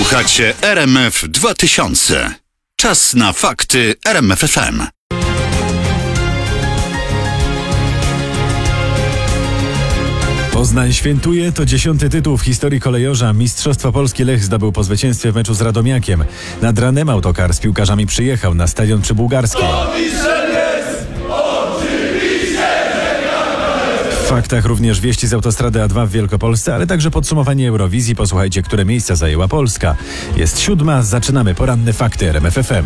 Słuchacie RMF 2000. Czas na fakty RMF FM. Poznań świętuje, to 10. tytuł w historii kolejorza. Mistrzostwo Polski Lech zdobył po zwycięstwie w meczu z Radomiakiem. Nad ranem autokar z piłkarzami przyjechał na stadion przy Bułgarskiej. W faktach również wieści z autostrady A2 w Wielkopolsce, ale także podsumowanie Eurowizji. Posłuchajcie, które miejsca zajęła Polska. Jest 7, zaczynamy poranne fakty RMF FM.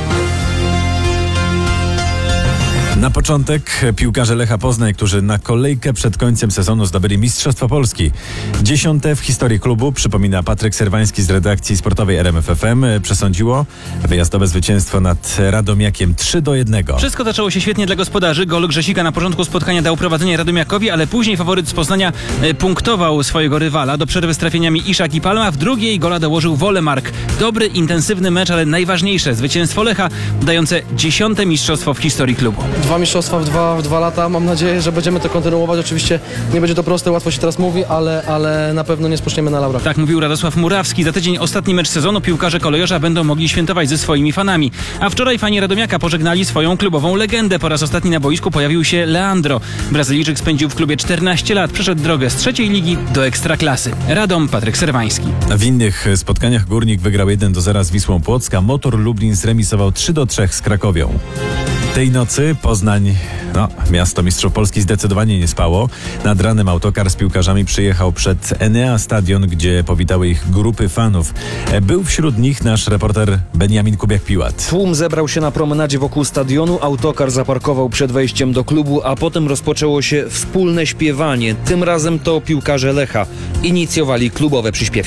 Na początek piłkarze Lecha Poznań, którzy na kolejkę przed końcem sezonu zdobyli Mistrzostwo Polski. 10. w historii klubu, przypomina Patryk Serwański z redakcji sportowej RMF FM, przesądziło wyjazdowe zwycięstwo nad Radomiakiem 3-1. Wszystko zaczęło się świetnie dla gospodarzy. Gol Grzesika na początku spotkania dał prowadzenie Radomiakowi, ale później faworyt z Poznania punktował swojego rywala. Do przerwy z trafieniami Iszak i Palma. W drugiej gola dołożył Wolemark. Dobry, intensywny mecz, ale najważniejsze zwycięstwo Lecha, dające 10. mistrzostwo w historii klubu. 2 mistrzostwa w dwa lata. Mam nadzieję, że będziemy to kontynuować. Oczywiście nie będzie to proste, łatwo się teraz mówi, ale na pewno nie spoczniemy na laurach. Tak mówił Radosław Murawski. Za tydzień ostatni mecz sezonu. Piłkarze kolejorza będą mogli świętować ze swoimi fanami. A wczoraj fani Radomiaka pożegnali swoją klubową legendę. Po raz ostatni na boisku pojawił się Leandro. Brazylijczyk spędził w klubie 14 lat. Przeszedł drogę z 3. ligi do Ekstraklasy. Radom, Patryk Serwański. W innych spotkaniach Górnik wygrał 1-0 z Wisłą Płocka. Motor Lublin zremisował 3-3 z Krakowią. Tej nocy Poznań, miasto mistrzów Polski, zdecydowanie nie spało. Nad ranem autokar z piłkarzami przyjechał przed Enea Stadion, gdzie powitały ich grupy fanów. Był wśród nich nasz reporter Beniamin Kubiak-Piłat. Tłum zebrał się na promenadzie wokół stadionu, autokar zaparkował przed wejściem do klubu, a potem rozpoczęło się wspólne śpiewanie. Tym razem to piłkarze Lecha inicjowali klubowe przyśpiewki.